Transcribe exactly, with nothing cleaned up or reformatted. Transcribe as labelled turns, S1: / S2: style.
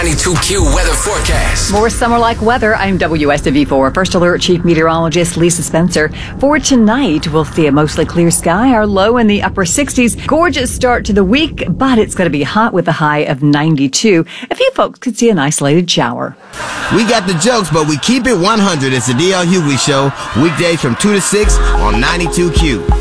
S1: ninety-two Q weather forecast.
S2: More summer-like weather. I'm W S V four First Alert Chief Meteorologist Lisa Spencer. For tonight, we'll see a mostly clear sky. Our low in the upper sixties. Gorgeous start to the week, but it's going to be hot with a high of ninety-two. A few folks could see an isolated shower.
S3: We got the jokes, but we keep it one hundred. It's the D L Hughley Show, weekdays from two to six on ninety-two Q.